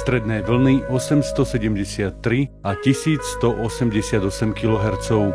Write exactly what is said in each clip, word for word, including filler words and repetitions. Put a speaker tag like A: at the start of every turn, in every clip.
A: stredné vlny osemstosedemdesiattri a tisícstoosemdesiatosem kilohertzov.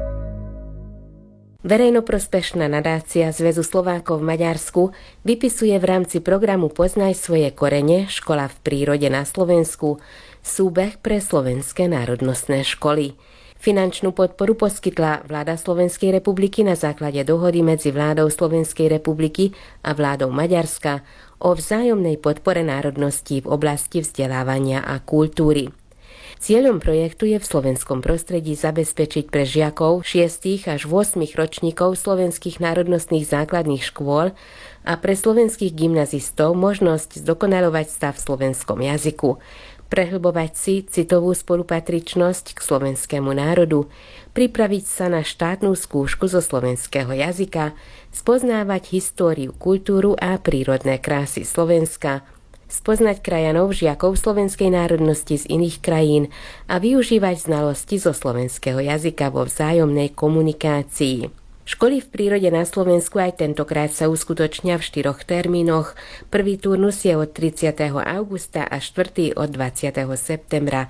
B: Verejnoprospešná nadácia Zväzu Slovákov v Maďarsku vypisuje v rámci programu Poznaj svoje korene Škola v prírode na Slovensku súbeh pre slovenské národnostné školy. Finančnú podporu poskytla vláda Slovenskej republiky na základe dohody medzi vládou Slovenskej republiky a vládou Maďarska o vzájomnej podpore národností v oblasti vzdelávania a kultúry. Cieľom projektu je v slovenskom prostredí zabezpečiť pre žiakov šiestich až ôsmich ročníkov slovenských národnostných základných škôl a pre slovenských gymnazistov možnosť zdokonaľovať stav v slovenskom jazyku, prehlbovať si citovú spolupatričnosť k slovenskému národu, pripraviť sa na štátnu skúšku zo slovenského jazyka, spoznávať históriu, kultúru a prírodné krásy Slovenska, spoznať krajanov žiakov slovenskej národnosti z iných krajín a využívať znalosti zo slovenského jazyka vo vzájomnej komunikácii. Školy v prírode na Slovensku aj tentokrát sa uskutočnia v štyroch termínoch. Prvý turnus je od tridsiateho augusta a štvrtý od dvadsiateho septembra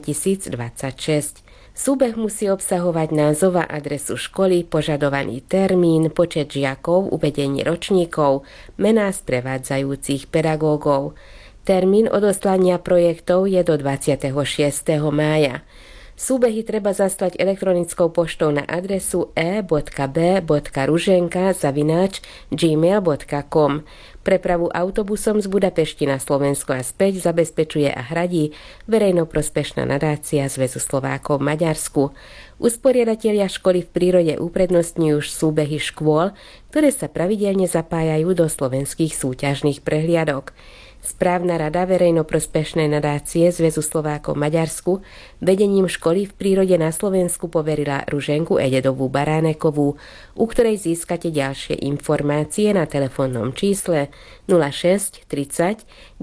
B: dvetisícdvadsaťšesť. Súbeh musí obsahovať názov a adresu školy, požadovaný termín, počet žiakov, uvedenie ročníkov, mená sprevádzajúcich pedagógov. Termín odoslania projektov je do dvadsiateho šiesteho mája. Súbehy treba zaslať elektronickou poštou na adresu e bodka b bodka ruženka zavináč gmail bodka com. Prepravu autobusom z Budapešti na Slovensko a späť zabezpečuje a hradí verejnoprospešná nadácia Zväzu Slovákov v Maďarsku. Usporiadatelia školy v prírode uprednostňujú súbehy škôl, ktoré sa pravidelne zapájajú do slovenských súťažných prehliadok. Správna rada verejnoprospešnej nadácie Zväzu Slovákov v Maďarsku vedením školy v prírode na Slovensku poverila Ruženku Ededovú Baránekovú, u ktorej získate ďalšie informácie na telefónnom čísle nula šesť tridsať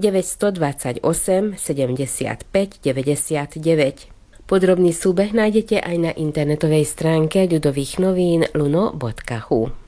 B: deväťstodvadsaťosem sedemdesiatpäť deväťdesiatdeväť. Podrobný súbeh nájdete aj na internetovej stránke ľudových novín luno bodka hu.